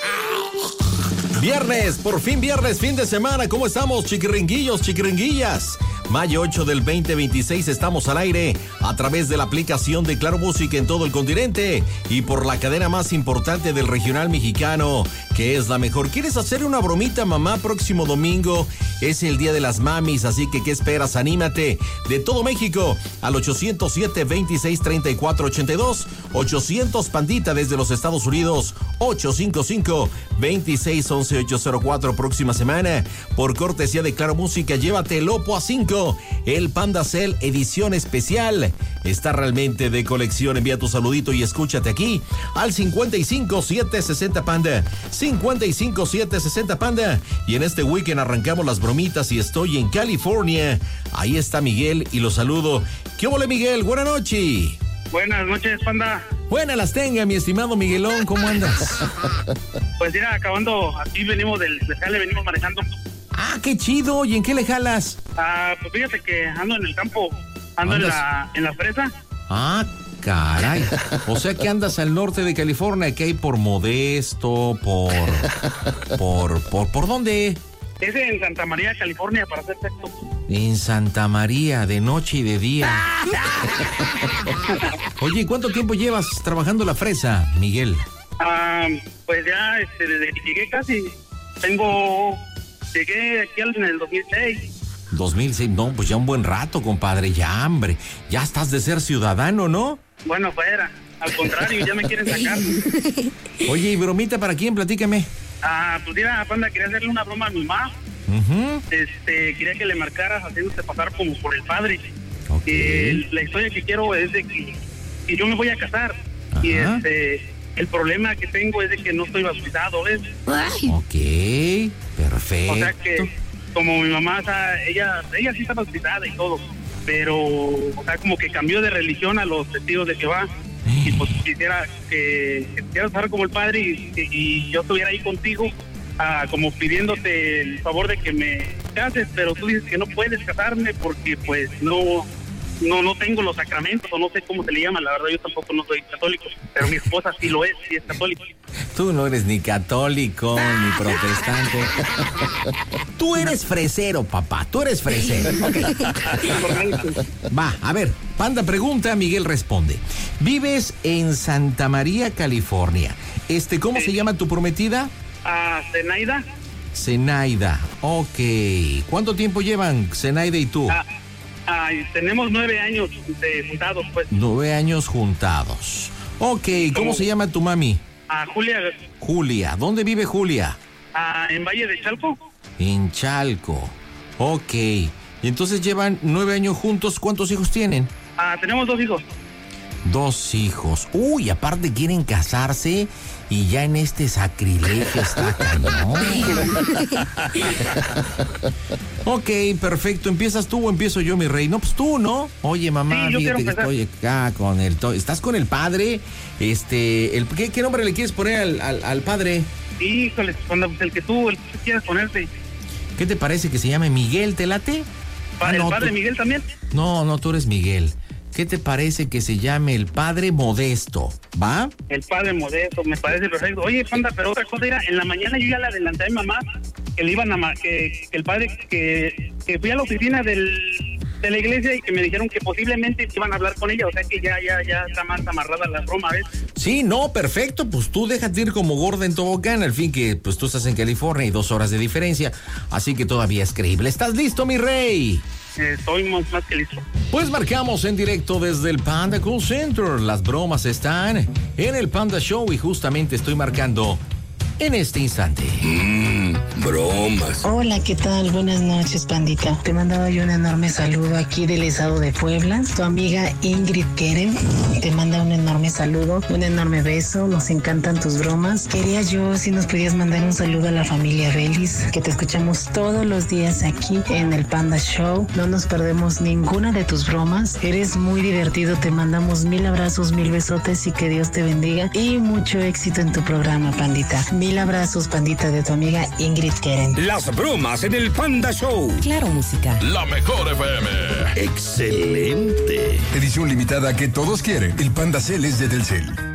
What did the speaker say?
Viernes, por fin viernes, fin de semana. ¿Cómo estamos, chiquiringuillos, chiquiringuillas? Mayo 8 del 2026 estamos al aire a través de la aplicación de Claro Música en todo el continente y por la cadena más importante del regional mexicano, que es la mejor. ¿Quieres hacer una bromita, mamá? Próximo domingo es el Día de las Mamis, así que ¿qué esperas? Anímate. De todo México al 807-26-34-82, 800 Pandita desde los Estados Unidos, 855-2611-804. Próxima semana, por cortesía de Claro Música, llévate el Oppo A5, el Panda Cell edición especial. Está realmente de colección. Envía tu saludito y escúchate aquí al 55760 Panda, 55760 Panda. Y en este weekend arrancamos las bromitas y estoy en California. Ahí está Miguel y lo saludo. ¿Qué ole, Miguel? Buenas noches. Buenas noches, Panda. Buenas las tenga, mi estimado Miguelón. ¿Cmo andas? Pues mira, acabando, aquí venimos del jale, venimos manejando. Ah, qué chido. ¿Y en qué le jalas? Pues fíjate que ando en el campo, ando en la fresa. Ah, caray. O sea que andas al norte de California, que hay por Modesto, ¿por dónde? Es en Santa María, California, para ser exacto. En Santa María, de noche y de día. Oye, ¿cuánto tiempo llevas trabajando la fresa, Miguel? Pues ya, desde que llegué casi, llegué aquí en el 2006. 2006, no, pues ya un buen rato, compadre, ya, hombre. Ya estás de ser ciudadano, ¿no? Bueno, fuera, al contrario, ya me quieren sacar. Oye, ¿y bromita para quién? Platícame. Pues mira, Panda, quería hacerle una broma a mi mamá. Uh-huh. Quería que le marcaras haciéndose pasar como por el padre. Okay. La historia que quiero es de que yo me voy a casar. Ajá. Y el problema que tengo es de que no estoy bautizado, ¿ves? Ok, perfecto. O sea que, como mi mamá, o sea, ella sí está bautizada y todo, pero, o sea, como que cambió de religión a los testigos de Jehová. Y pues quisiera que quisieras estar como el padre y yo estuviera ahí contigo, como pidiéndote el favor de que me cases, pero tú dices que no puedes casarme porque pues no tengo los sacramentos, o no sé cómo se le llama. La verdad, yo tampoco no soy católico, pero mi esposa sí lo es, sí es católica. Tú no eres ni católico ni protestante. Tú eres fresero, papá, tú eres fresero. Okay. Va, a ver, Panda pregunta, Miguel responde. Vives en Santa María, California. ¿Cómo se llama tu prometida? Zenaida. Zenaida, ok. ¿Cuánto tiempo llevan Zenaida y tú? Tenemos 9 años juntados, pues. 9 años juntados. Ok, ¿cómo se llama tu mami? Julia. Julia, ¿dónde vive Julia? En Valle de Chalco. En Chalco, ok. Y entonces llevan 9 años juntos, ¿cuántos hijos tienen? Tenemos 2 hijos. 2 hijos. Uy, aparte quieren casarse y ya en este sacrilegio está cañón. Ok, perfecto. ¿Empiezas tú o empiezo yo, mi rey? No, pues tú, ¿no? Oye, mamá, sí, fíjate que estoy acá con el... ¿Estás con el padre? ¿Qué nombre le quieres poner al padre? Híjole, el que tú quieras ponerte. ¿Qué te parece que se llame Miguel? ¿Te late? ¿El padre Miguel también? No, tú eres Miguel. ¿Qué te parece que se llame el padre Modesto? ¿Va? El padre Modesto, me parece perfecto. Oye, Panda, pero otra cosa era, en la mañana yo ya le adelanté a mi mamá que le iban que el padre, que fui a la oficina de la iglesia y que me dijeron que posiblemente iban a hablar con ella, o sea que ya está más amarrada la broma, ¿ves? Sí, no, perfecto, pues tú déjate ir como gorda en tobogán, al fin que pues tú estás en California y 2 horas de diferencia, así que todavía es creíble. ¿Estás listo, mi rey? Estoy más que listo. Pues marcamos en directo desde el Panda Call Center. Las bromas están en el Panda Show y justamente estoy marcando en este instante. Bromas. Hola, ¿qué tal? Buenas noches, Pandita. Te mandaba yo un enorme saludo aquí del estado de Puebla. Tu amiga Ingrid Keren te manda un enorme saludo, un enorme beso. Nos encantan tus bromas. Quería yo si nos podías mandar un saludo a la familia Vélez, que te escuchamos todos los días aquí en el Panda Show. No nos perdemos ninguna de tus bromas. Eres muy divertido. Te mandamos 1000 abrazos, 1000 besotes y que Dios te bendiga. Y mucho éxito en tu programa, Pandita. 1000 abrazos, Pandita, de tu amiga Ingrid Keren. Las bromas en el Panda Show. Claro Música. La mejor FM. Excelente. Edición limitada que todos quieren. El Panda Cell es de Telcel.